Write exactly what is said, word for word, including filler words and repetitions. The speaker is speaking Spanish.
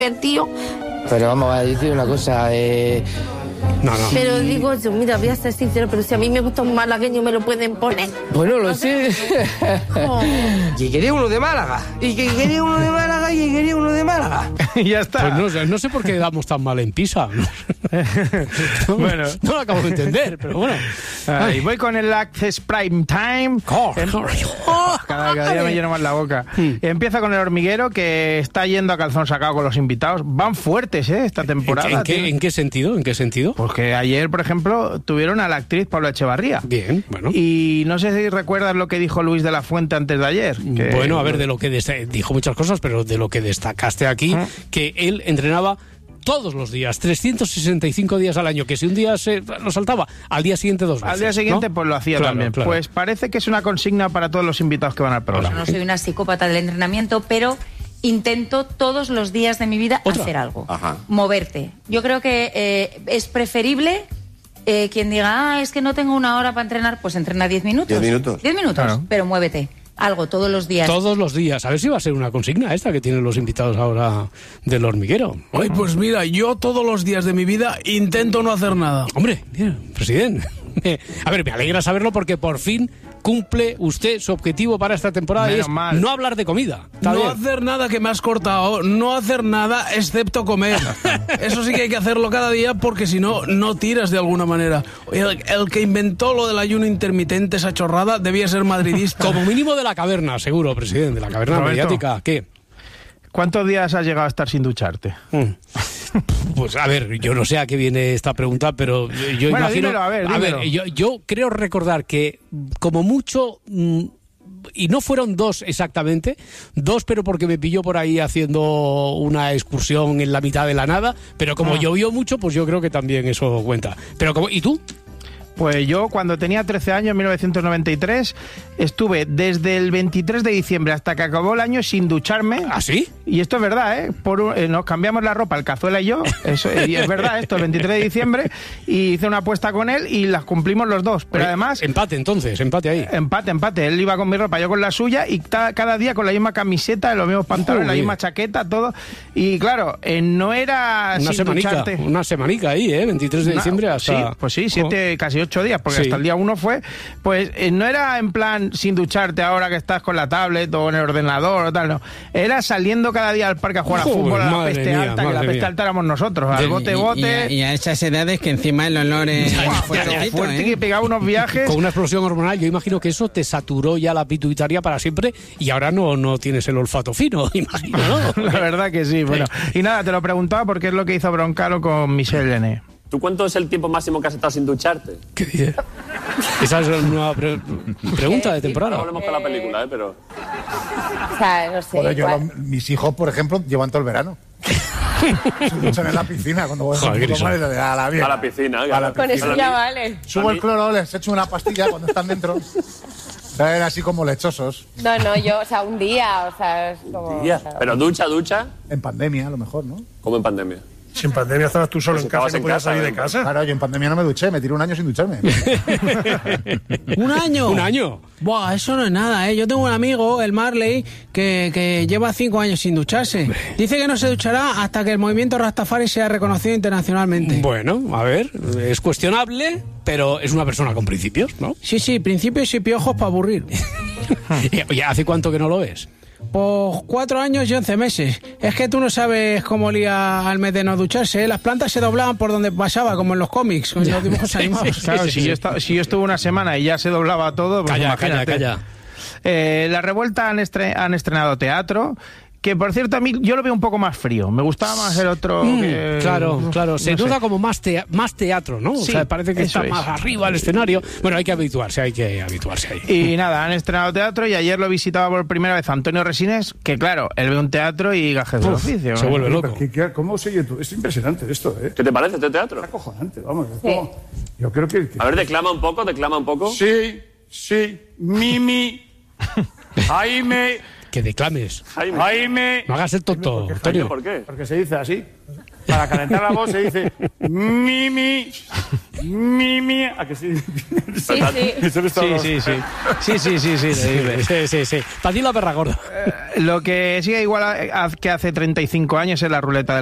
divertido. Pero vamos a decir una cosa, eh... No, no. Pero digo yo, mira, voy a ser sincero, pero si a mí me gusta un malagueño, me lo pueden poner. Bueno, lo sé. Oh. Y quería uno de Málaga. Y que quería uno de Málaga y que quería uno de Málaga. Y ya está. Pues no sé, no sé por qué damos tan mal en Pisa. No, bueno, no lo acabo de entender, pero bueno. Ay, voy con el Access Prime Time. Oh, en... oh, cada, cada día me lleno más la boca. Hmm. Empieza con El Hormiguero, que está yendo a calzón sacado con los invitados. Van fuertes, ¿eh? Esta temporada. ¿En, en, qué, ¿En qué sentido? ¿En qué sentido? Porque ayer, por ejemplo, tuvieron a la actriz Paula Echevarría. Bien, bueno. Y no sé si recuerdas lo que dijo Luis de la Fuente antes de ayer. Que... Bueno, a ver, de lo que dest- dijo muchas cosas, pero de lo que destacaste aquí, ¿eh? Que él entrenaba todos los días, trescientos sesenta y cinco días al año, que si un día se lo saltaba, al día siguiente dos veces. Al día siguiente, ¿no? Pues lo hacía claro, también. Claro. Pues parece que es una consigna para todos los invitados que van al programa. No soy una psicópata del entrenamiento, pero intento todos los días de mi vida ¿Otra? hacer algo. Ajá. Moverte. Yo creo que eh, es preferible eh, quien diga, ah, es que no tengo una hora para entrenar, pues entrena diez minutos. Diez minutos. Diez minutos, claro. Pero muévete. Algo todos los días. Todos los días. A ver si va a ser una consigna esta que tienen los invitados ahora del Hormiguero. Ay, pues mira, yo todos los días de mi vida intento no hacer nada. Hombre, mira, presidente. A ver, me alegra saberlo porque por fin cumple usted su objetivo para esta temporada. Menos y es mal. no hablar de comida. Está no bien. hacer nada, que me has cortado. No hacer nada excepto comer. Eso sí que hay que hacerlo cada día porque si no, no tiras de alguna manera. El, el que inventó lo del ayuno intermitente, esa chorrada, debía ser madridista. Como mínimo de la caverna, seguro, presidente. De la caverna Roberto, mediática. ¿Qué? ¿Cuántos días has llegado a estar sin ducharte? Mm. Pues a ver, yo no sé a qué viene esta pregunta, pero yo bueno, imagino... dímelo, a ver, dímelo. A ver, yo, yo creo recordar que como mucho... Mmm, y no fueron dos exactamente, dos pero porque me pilló por ahí haciendo una excursión en la mitad de la nada, pero como ah. llovió mucho, pues yo creo que también eso cuenta. Pero como, ¿y tú? Pues yo cuando tenía trece años, en mil novecientos noventa y tres, estuve desde el veintitrés de diciembre hasta que acabó el año sin ducharme. ¿Ah, sí? Y esto es verdad, ¿eh? Por un, eh nos cambiamos la ropa, el Cazuela y yo, eso, y es verdad esto, el veintitrés de diciembre, y hice una apuesta con él y las cumplimos los dos. Pero Oye, además... Empate entonces, empate ahí. Empate, empate. Él iba con mi ropa, yo con la suya, y ta, cada día con la misma camiseta, los mismos pantalones, Uy. la misma chaqueta, todo. Y claro, eh, no era una sin semanica, ducharte. Una semanica ahí, ¿eh? veintitrés de diciembre no, hasta... Sí, pues sí, siete, oh. casi ocho días, porque sí. hasta el día uno fue, pues eh, no era en plan sin ducharte ahora que estás con la tablet o en el ordenador o tal, no. Era saliendo cada día al parque a jugar Joder, a fútbol a la peste mía, alta, que la peste mía. alta éramos nosotros, al bote bote. Y a, y a esas edades que encima el olor es fuerte, fuerte, ¿eh? Que pegaba unos viajes. Con una explosión hormonal, yo imagino que eso te saturó ya la pituitaria para siempre y ahora no, no tienes el olfato fino, imagino, ¿no? La verdad que sí, bueno. Y nada, te lo preguntaba porque es lo que hizo Broncano con Michelle Lené. ¿Tú cuánto es el tiempo máximo que has estado sin ducharte? ¿Qué dices? Esa es una pre pregunta de temporada. No hablemos con la película, ¿eh? Pero... O sea, no sé. Joder, yo, lo, mis hijos, por ejemplo, llevan todo el verano. Se duchan en la piscina cuando voy Joder, a, a, la a la piscina. A la Con piscina. eso ya vale. Subo el cloro, les echo una pastilla cuando están dentro. Traen así como lechosos. No, no, yo, o sea, un día, o sea, es como... Día. O sea, Pero ducha, ducha. En pandemia, a lo mejor, ¿no? ¿Cómo en pandemia? Si en pandemia estabas tú solo pues en casa y no podías salir de casa. Claro, yo en pandemia no me duché, me tiré un año sin ducharme. ¿Un año? ¿Un año? Buah, eso no es nada, ¿eh? Yo tengo un amigo, el Marley, que, que lleva cinco años sin ducharse. Dice que no se duchará hasta que el movimiento Rastafari sea reconocido internacionalmente. Bueno, a ver, es cuestionable, pero es una persona con principios, ¿no? Sí, sí, principios y piojos para aburrir. Oye, ¿hace cuánto que no lo ves? Pues cuatro años y once meses. Es que tú no sabes cómo olía al mes de no ducharse, ¿eh? Las plantas se doblaban por donde pasaba, como en los cómics, con los dibujos animados. Claro, si yo, estaba, si yo estuve una semana y ya se doblaba todo... Pues calla, imagínate. calla, calla. Eh, La Revuelta han, estre han estrenado teatro... Que, por cierto, a mí yo lo veo un poco más frío. Me gustaba más el otro... Mm, que, claro, claro. Se no nota sé. como más, te más teatro, ¿no? Sí, o sea, parece que está es. más arriba el escenario. Bueno, hay que habituarse, hay que habituarse ahí. Y nada, han estrenado teatro y ayer lo visitaba por primera vez Antonio Resines, que claro, él ve un teatro y gajes del oficio. Se ¿no? vuelve loco. ¿Qué, qué, ¿Cómo sigue tú? Es impresionante esto, ¿eh? ¿Qué te parece este teatro? Es acojonante, vamos. Es Sí. como... Yo creo que, que... A ver, declama un poco, declama un poco. Sí, sí, Mimi, Jaime... Que declames. Jaime. Jaime. No hagas el tonto, Antonio. ¿Por qué? Porque se dice así. Para calentar la voz se dice Mimi, Mimi. ¿A que sí? Sí, sí. Eso es todo. Sí, sí, sí. Sí, sí, sí, sí, le dice. Sí, sí, sí. Para ti la perra gorda. Lo que sigue igual a- a- que hace treinta y cinco años es la ruleta de